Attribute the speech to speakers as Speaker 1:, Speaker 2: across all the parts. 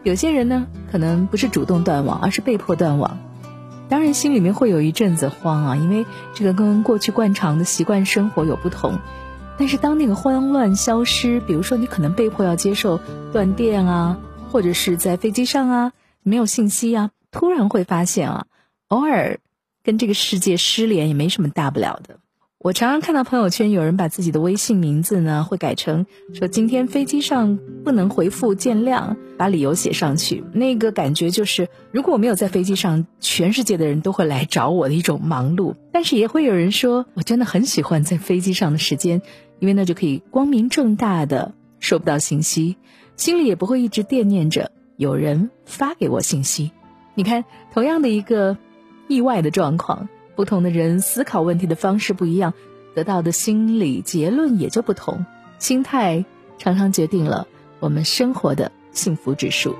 Speaker 1: 有些人呢，可能不是主动断网，而是被迫断网。当然心里面会有一阵子慌啊，因为这个跟过去惯常的习惯生活有不同。但是当那个慌乱消失，比如说你可能被迫要接受断电啊，或者是在飞机上啊，没有信息啊，突然会发现啊，偶尔跟这个世界失联也没什么大不了的。我常常看到朋友圈有人把自己的微信名字呢，会改成说今天飞机上不能回复见谅，把理由写上去。那个感觉就是如果我没有在飞机上，全世界的人都会来找我的一种忙碌。但是也会有人说，我真的很喜欢在飞机上的时间，因为那就可以光明正大的收不到信息，心里也不会一直惦念着有人发给我信息。你看，同样的一个意外的状况，不同的人思考问题的方式不一样，得到的心理结论也就不同。心态常常决定了我们生活的幸福指数。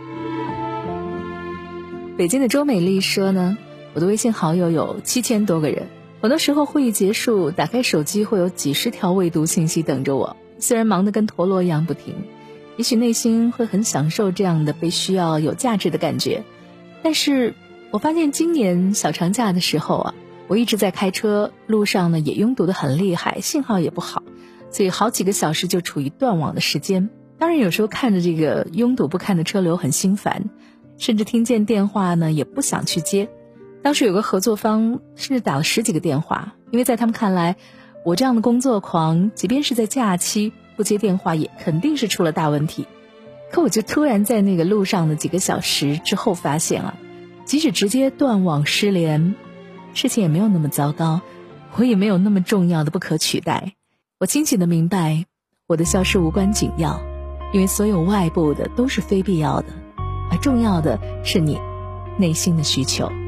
Speaker 1: 北京的周美丽说呢，我的微信好友有7000多个人，很多时候会议结束，打开手机会有几十条未读信息等着我，虽然忙得跟陀螺一样不停，也许内心会很享受这样的被需要有价值的感觉。但是我发现今年小长假的时候啊，我一直在开车，路上呢也拥堵得很厉害，信号也不好，所以好几个小时就处于断网的时间。当然有时候看着这个拥堵不堪的车流很心烦，甚至听见电话呢也不想去接。当时有个合作方甚至打了10几个电话，因为在他们看来，我这样的工作狂即便是在假期不接电话也肯定是出了大问题。可我就突然在那个路上的几个小时之后发现啊，即使直接断网失联，事情也没有那么糟糕，我也没有那么重要的不可取代。我清醒地明白，我的消失无关紧要，因为所有外部的都是非必要的，而重要的是你内心的需求。